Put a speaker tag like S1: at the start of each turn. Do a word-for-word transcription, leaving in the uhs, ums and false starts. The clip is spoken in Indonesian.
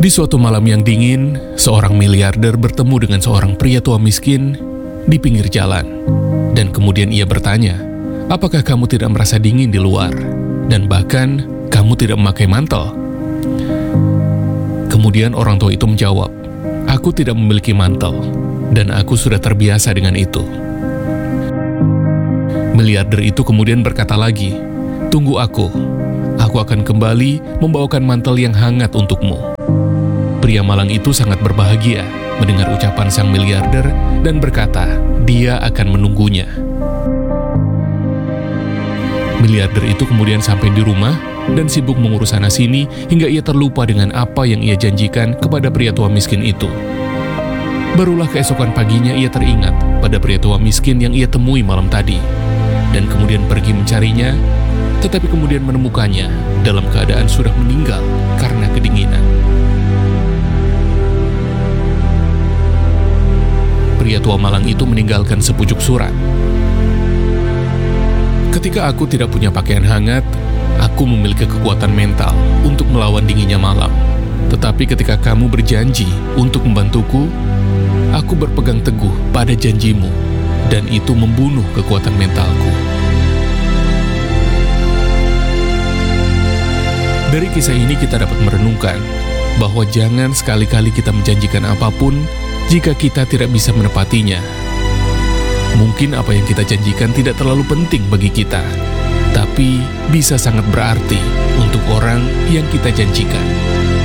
S1: Di suatu malam yang dingin, seorang miliarder bertemu dengan seorang pria tua miskin di pinggir jalan. Dan kemudian ia bertanya, "Apakah kamu tidak merasa dingin di luar? Dan bahkan, kamu tidak memakai mantel?" Kemudian orang tua itu menjawab, "Aku tidak memiliki mantel, dan aku sudah terbiasa dengan itu." Miliarder itu kemudian berkata lagi, "Tunggu aku, aku akan kembali membawakan mantel yang hangat untukmu." Pria malang itu sangat berbahagia mendengar ucapan sang miliarder dan berkata, dia akan menunggunya. Miliarder itu kemudian sampai di rumah dan sibuk mengurus sana-sini hingga ia terlupa dengan apa yang ia janjikan kepada pria tua miskin itu. Barulah keesokan paginya ia teringat pada pria tua miskin yang ia temui malam tadi, dan kemudian pergi mencarinya, tetapi kemudian menemukannya dalam keadaan sudah meninggal karena kedinginan. Pria tua malang itu meninggalkan sepucuk surat. "Ketika aku tidak punya pakaian hangat, aku memiliki kekuatan mental untuk melawan dinginnya malam. Tetapi ketika kamu berjanji untuk membantuku, aku berpegang teguh pada janjimu, dan itu membunuh kekuatan mentalku." Dari kisah ini kita dapat merenungkan bahwa jangan sekali-kali kita menjanjikan apapun jika kita tidak bisa menepatinya. Mungkin apa yang kita janjikan tidak terlalu penting bagi kita, tapi bisa sangat berarti untuk orang yang kita janjikan.